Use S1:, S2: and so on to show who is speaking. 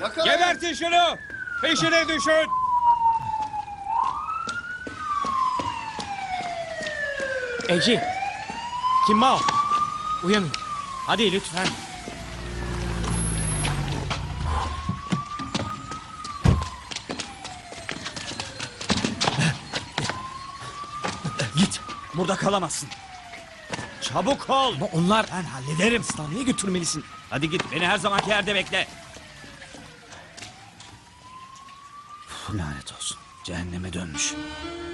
S1: Gebertin şunu! Peşine düşün!
S2: Eci! Kim Mao? Uyanın. Hadi lütfen.
S1: Git! Burada kalamazsın. Çabuk ol!
S2: Ama onlar...
S1: Ben hallederim.
S2: Hastaneye götürmelisin.
S1: Hadi git, beni her zamanki yerde bekle. Lanet olsun. Cehenneme dönmüş.